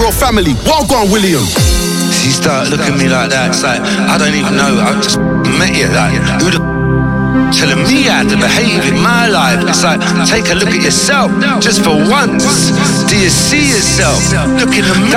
royal family. Well gone, William. She started looking at me like that. It's like, I don't even know. I just met you. Like, who the telling me how to behave in my life? It's like, take a look at yourself just for once. Do you see yourself? Look in the mirror.